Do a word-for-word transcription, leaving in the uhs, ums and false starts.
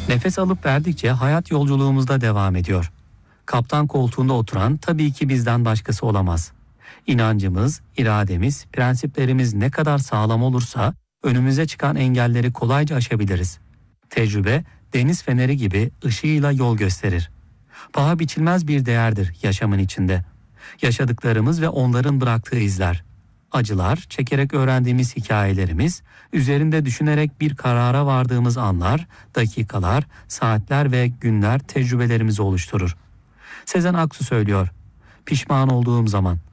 Nefes alıp verdikçe hayat yolculuğumuzda devam ediyor. Kaptan koltuğunda oturan tabii ki bizden başkası olamaz. İnancımız, irademiz, prensiplerimiz ne kadar sağlam olursa önümüze çıkan engelleri kolayca aşabiliriz. Tecrübe, deniz feneri gibi ışığıyla yol gösterir. Paha biçilmez bir değerdir yaşamın içinde. Yaşadıklarımız ve onların bıraktığı izler. Acılar, çekerek öğrendiğimiz hikayelerimiz, üzerinde düşünerek bir karara vardığımız anlar, dakikalar, saatler ve günler tecrübelerimizi oluşturur. Sezen Aksu söylüyor, pişman olduğum zaman